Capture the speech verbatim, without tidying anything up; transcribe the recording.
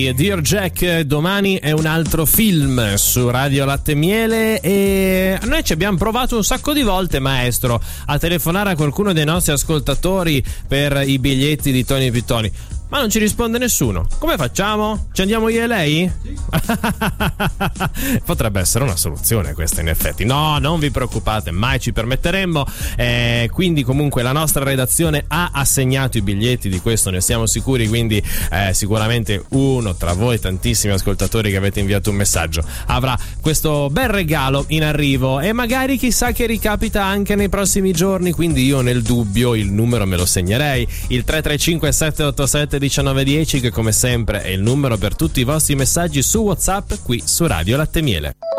di Dear Jack. Domani è un altro film su Radio Latte e Miele e noi ci abbiamo provato un sacco di volte, maestro, a telefonare a qualcuno dei nostri ascoltatori per i biglietti di Tony Pittoni, ma non ci risponde nessuno. Come facciamo? Ci andiamo io e lei? Sì. Potrebbe essere una soluzione questa, in effetti. No, non vi preoccupate, mai ci permetteremmo. Eh, quindi comunque la nostra redazione ha assegnato i biglietti, di questo ne siamo sicuri, quindi eh, sicuramente uno tra voi, tantissimi ascoltatori che avete inviato un messaggio, avrà questo bel regalo in arrivo e magari chissà che ricapita anche nei prossimi giorni, quindi io nel dubbio il numero me lo segnerei, il tre tre cinque sette otto sette uno nove uno zero, che come sempre è il numero per tutti i vostri messaggi su WhatsApp qui su Radio Latte e Miele.